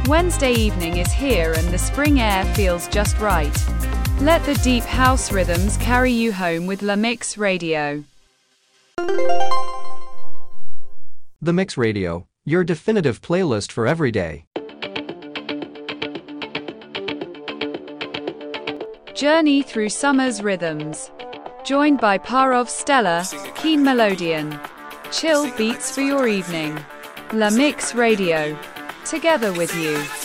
Wednesday evening is here and the spring air feels just right. Let the deep house rhythms carry you home with La Mix Radio. The Mix Radio, your definitive playlist for every day. Journey through summer's rhythms. Joined by Parov Stella, keen melodian. Chill beats for your evening. La Mix Radio. Together with you.